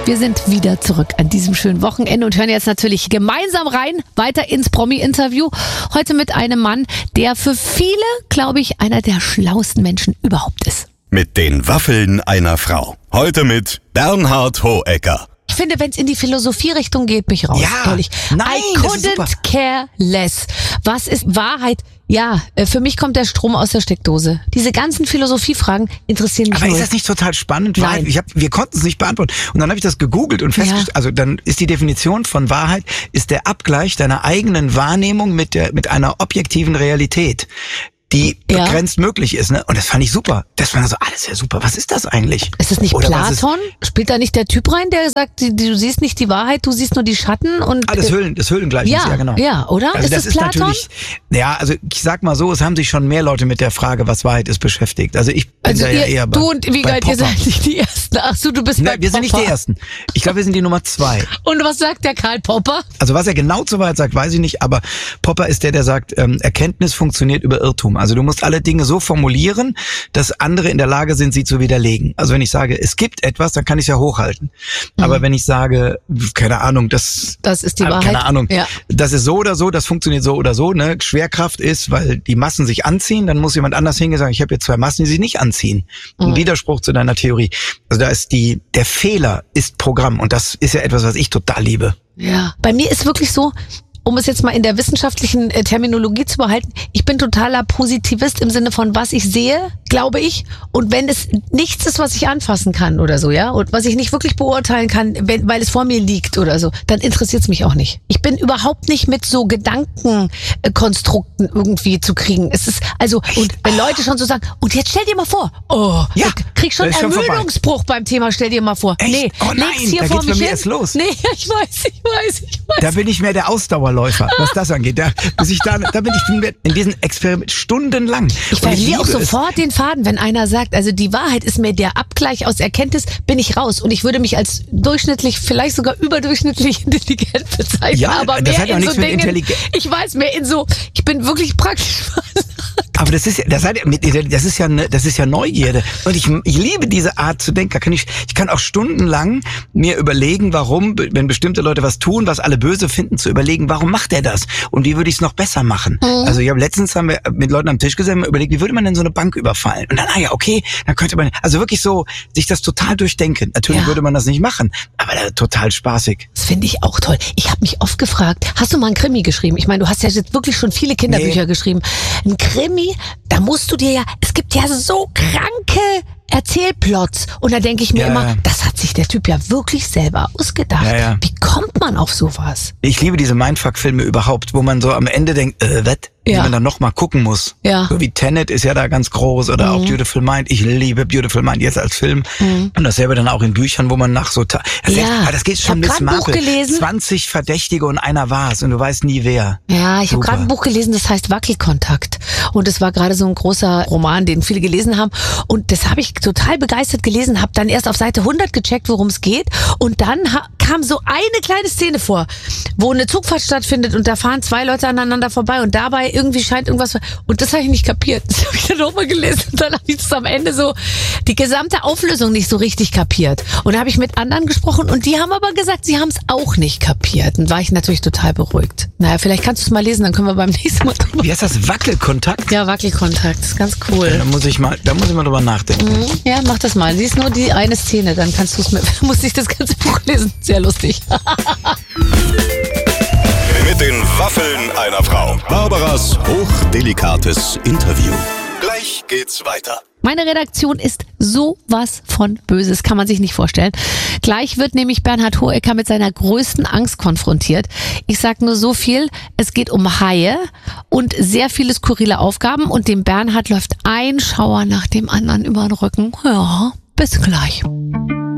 Wir sind wieder zurück an diesem schönen Wochenende und hören jetzt natürlich gemeinsam rein, weiter ins Promi-Interview. Heute mit einem Mann, der für viele, glaube ich, einer der schlauesten Menschen überhaupt ist. Mit den Waffeln einer Frau. Heute mit Bernhard Hoëcker. Ich finde, wenn es in die Philosophie-Richtung geht, bin ich raus. Ja, Ehrlich. nein, I das ist super. couldn't care less. Was ist Wahrheit? Ja, für mich kommt der Strom aus der Steckdose. Diese ganzen Philosophiefragen interessieren mich Aber null. ist das nicht total spannend? Nein. Wir konnten es nicht beantworten. Und dann habe ich das gegoogelt und festgestellt, also dann ist die Definition von Wahrheit, ist der Abgleich deiner eigenen Wahrnehmung mit einer objektiven Realität, die begrenzt möglich ist, ne? Und das fand ich super. Das war so, alles ja super. Was ist das eigentlich? Ist es nicht Oder Platon? Spielt da nicht der Typ rein, der sagt, du siehst nicht die Wahrheit, du siehst nur die Schatten? Und das Höhlengleichnis, ja genau. Ja, oder? Also ist das es Platon? natürlich, ja, also ich sag mal so, es haben sich schon mehr Leute mit der Frage, was Wahrheit ist, beschäftigt. Also ich bin da ja eher du und Wiegald, ihr seid nicht die Ersten. Ach so, du bist bei wir sind nicht die Ersten. Ich glaube, wir sind die Nummer 2. Und was sagt der Karl Popper? Also was er genau zur Wahrheit sagt, weiß ich nicht, aber Popper ist der sagt, Erkenntnis funktioniert über Irrtum. Also du musst alle Dinge so formulieren, dass andere in der Lage sind, sie zu widerlegen. Also wenn ich sage, es gibt etwas, dann kann ich es ja hochhalten. Aber wenn ich sage, keine Ahnung, das ist die Wahrheit. Keine Ahnung, ja. Das ist so oder so, das funktioniert so oder so. Ne? Schwerkraft ist, weil die Massen sich anziehen, dann muss jemand anders hingehen und sagen, ich habe jetzt 2 Massen, die sich nicht anziehen. Ein Widerspruch zu deiner Theorie. Also da ist der Fehler ist Programm und das ist ja etwas, was ich total liebe. Ja, bei mir ist wirklich so, um es jetzt mal in der wissenschaftlichen Terminologie zu behalten, ich bin totaler Positivist im Sinne von, was ich sehe, glaube ich. Und wenn es nichts ist, was ich anfassen kann oder so, ja, und was ich nicht wirklich beurteilen kann, weil es vor mir liegt oder so, dann interessiert es mich auch nicht. Ich bin überhaupt nicht mit so Gedankenkonstrukten irgendwie zu kriegen. Es ist, also, und wenn Leute schon so sagen, und jetzt stell dir mal vor, ja, ich krieg schon Ermüdungsbruch beim Thema, stell dir mal vor. Echt? Nee, oh nein, leg's hier da vor geht's bei mich mir hin. erst los. Nee, ich weiß. Da bin ich mehr der Ausdauerläufer, was das angeht. Da bin ich in diesem Experiment stundenlang. Ich verliere auch sofort den Faden, wenn einer sagt, also die Wahrheit ist mir der Abgleich aus Erkenntnis, bin ich raus. Und ich würde mich als durchschnittlich, vielleicht sogar überdurchschnittlich intelligent bezeichnen. Ja, aber das mehr hat ja in nichts so mit Dingen, Intelligenz. ich weiß, mehr in so, ich bin wirklich praktisch. Aber das ist ja Neugierde. Und ich liebe diese Art zu denken. Ich kann auch stundenlang mir überlegen, warum, wenn bestimmte Leute was tun, was alle böse finden, zu überlegen, warum macht er das? Und wie würde ich es noch besser machen? Also letztens haben wir mit Leuten am Tisch gesessen und überlegt, wie würde man denn so eine Bank überfallen? Und dann, dann könnte man, also wirklich so, sich das total durchdenken. Natürlich würde man das nicht machen, aber total spaßig. Das finde ich auch toll. Ich habe mich oft gefragt, hast du mal ein Krimi geschrieben? Ich meine, du hast ja jetzt wirklich schon viele Kinderbücher geschrieben. Ein Krimi, da musst du dir es gibt ja so kranke Erzählplots. Und da denke ich mir immer, das hat sich der Typ ja wirklich selber ausgedacht. Ja. Wie kommt man auf sowas? Ich liebe diese Mindfuck-Filme überhaupt, wo man so am Ende denkt, die man dann nochmal gucken muss. Ja. So wie Tenet ist ja da ganz groß oder auch Beautiful Mind. Ich liebe Beautiful Mind jetzt als Film. Und dasselbe dann auch in Büchern, wo man nach so... das geht schon Miss Marple. 20 Verdächtige und einer war's und du weißt nie wer. Ja, ich habe gerade ein Buch gelesen, das heißt Wackelkontakt. Und es war gerade so ein großer Roman, den viele gelesen haben. Und das habe ich total begeistert gelesen, habe dann erst auf Seite 100 gecheckt, worum es geht. Und dann kam so eine kleine Szene vor, wo eine Zugfahrt stattfindet und da fahren 2 Leute aneinander vorbei und dabei irgendwie scheint irgendwas... Und das habe ich nicht kapiert. Das habe ich dann nochmal gelesen und dann habe ich es am Ende so die gesamte Auflösung nicht so richtig kapiert. Und da habe ich mit anderen gesprochen und die haben aber gesagt, sie haben es auch nicht kapiert. Und war ich natürlich total beruhigt. Naja, vielleicht kannst du es mal lesen, dann können wir beim nächsten Mal drüber... Wie heißt das? Wackelkontakt? Ja, Wackelkontakt. Das ist ganz cool. Ja, da muss ich mal drüber nachdenken. Ja, mach das mal. Siehst nur die eine Szene, dann kannst du es musst nicht das ganze Buch lesen. Sehr lustig. Mit den Waffeln einer Frau. Barbaras hochdelikates Interview. Gleich geht's weiter. Meine Redaktion ist sowas von Böses, kann man sich nicht vorstellen. Gleich wird nämlich Bernhard Hoëcker mit seiner größten Angst konfrontiert. Ich sag nur so viel, es geht um Haie und sehr viele skurrile Aufgaben und dem Bernhard läuft ein Schauer nach dem anderen über den Rücken. Ja, bis gleich.